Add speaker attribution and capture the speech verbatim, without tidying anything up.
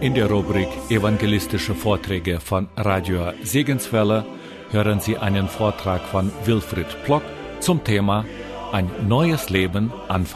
Speaker 1: In der Rubrik Evangelistische Vorträge von Radio Segenswelle hören Sie einen Vortrag von Wilfried Plock zum Thema Ein neues Leben anfangen.